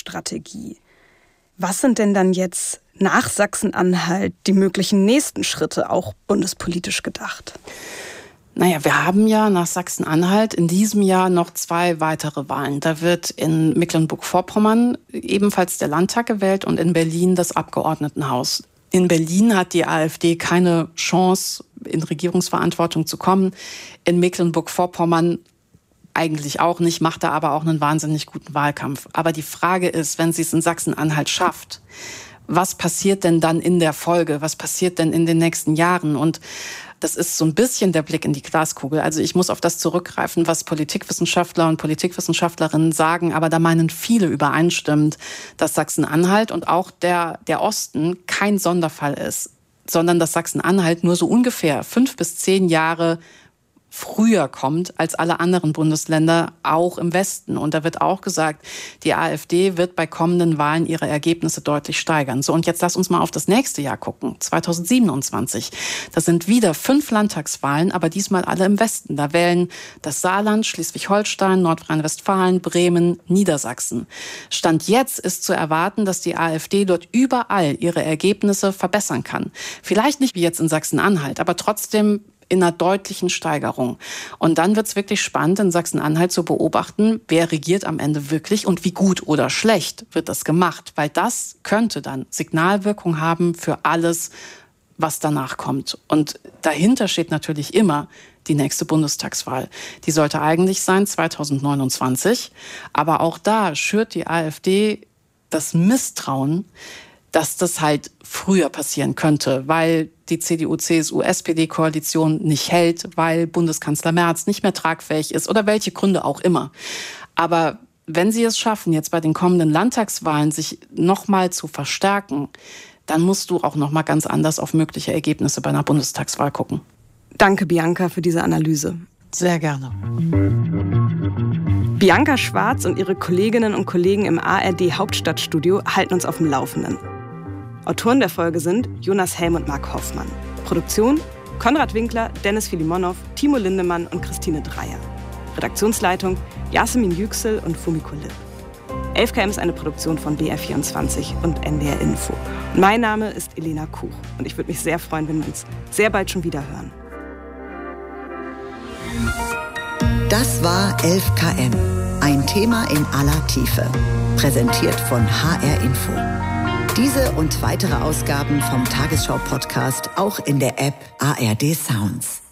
Strategie. Was sind denn dann jetzt nach Sachsen-Anhalt die möglichen nächsten Schritte, auch bundespolitisch gedacht? Naja, wir haben ja nach Sachsen-Anhalt in diesem Jahr noch 2 weitere Wahlen. Da wird in Mecklenburg-Vorpommern ebenfalls der Landtag gewählt und in Berlin das Abgeordnetenhaus. In Berlin hat die AfD keine Chance, in Regierungsverantwortung zu kommen. In Mecklenburg-Vorpommern eigentlich auch nicht, macht da aber auch einen wahnsinnig guten Wahlkampf. Aber die Frage ist, wenn sie es in Sachsen-Anhalt schafft, was passiert denn dann in der Folge? Was passiert denn in den nächsten Jahren? Und das ist so ein bisschen der Blick in die Glaskugel. Also ich muss auf das zurückgreifen, was Politikwissenschaftler und Politikwissenschaftlerinnen sagen. Aber da meinen viele übereinstimmend, dass Sachsen-Anhalt und auch der Osten kein Sonderfall ist, sondern dass Sachsen-Anhalt nur so ungefähr 5 bis 10 Jahre früher kommt als alle anderen Bundesländer, auch im Westen. Und da wird auch gesagt, die AfD wird bei kommenden Wahlen ihre Ergebnisse deutlich steigern. So, und jetzt lass uns mal auf das nächste Jahr gucken, 2027. Das sind wieder 5 Landtagswahlen, aber diesmal alle im Westen. Da wählen das Saarland, Schleswig-Holstein, Nordrhein-Westfalen, Bremen, Niedersachsen. Stand jetzt ist zu erwarten, dass die AfD dort überall ihre Ergebnisse verbessern kann. Vielleicht nicht wie jetzt in Sachsen-Anhalt, aber trotzdem in einer deutlichen Steigerung. Und dann wird es wirklich spannend, in Sachsen-Anhalt zu beobachten, wer regiert am Ende wirklich und wie gut oder schlecht wird das gemacht. Weil das könnte dann Signalwirkung haben für alles, was danach kommt. Und dahinter steht natürlich immer die nächste Bundestagswahl. Die sollte eigentlich sein 2029. Aber auch da schürt die AfD das Misstrauen, dass das halt früher passieren könnte, weil die CDU-CSU-SPD-Koalition nicht hält, weil Bundeskanzler Merz nicht mehr tragfähig ist oder welche Gründe auch immer. Aber wenn sie es schaffen, jetzt bei den kommenden Landtagswahlen sich nochmal zu verstärken, dann musst du auch nochmal ganz anders auf mögliche Ergebnisse bei einer Bundestagswahl gucken. Danke, Bianca, für diese Analyse. Sehr gerne. Bianca Schwarz und ihre Kolleginnen und Kollegen im ARD Hauptstadtstudio halten uns auf dem Laufenden. Autoren der Folge sind Jonas Helm und Marc Hoffmann. Produktion Konrad Winkler, Dennis Filimonow, Timo Lindemann und Christine Dreier. Redaktionsleitung Yasemin Yüksel und Fumiko Lipp. 11KM ist eine Produktion von BR24 und NDR Info. Und mein Name ist Elena Kuch und ich würde mich sehr freuen, wenn wir uns sehr bald schon wieder hören. Das war 11KM, ein Thema in aller Tiefe. Präsentiert von HR Info. Diese und weitere Ausgaben vom Tagesschau-Podcast auch in der App ARD Sounds.